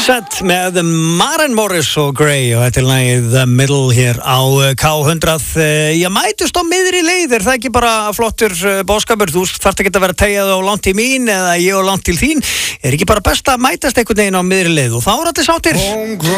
Dipset með Maren Morris og Grey og þetta er lagið The Middle hér á K100. Ég mætust á miðri leið, er það ekki bara flottur boðskapur? Þú þarft ekki að vera tegjað á langt til mín eða ég á langt til þín. Er ekki bara best að mætast einhvern veginn á miðri leið og þá er allir sáttir?